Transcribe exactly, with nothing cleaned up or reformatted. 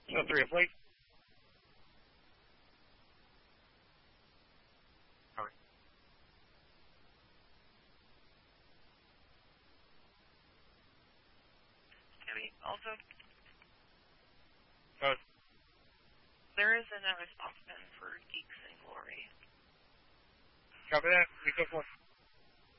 So three of fleet. Alright. Tabby, also, Code. there is a no response button for Geeks and Glory. Copy that. We took one.